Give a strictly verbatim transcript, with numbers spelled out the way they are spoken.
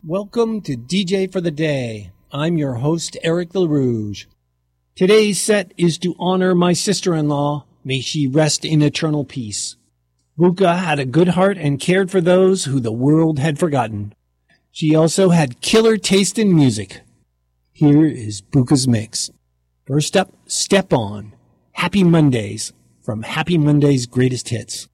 Welcome to D J for the Day. I'm your host, Eric LaRouge. Today's set is to honor my sister-in-law. May she rest in eternal peace. Buka had a good heart and cared for those who the world had forgotten. She also had killer taste in music. Here is Buka's mix. First up, Step On, Happy Mondays, from Happy Mondays Greatest Hits.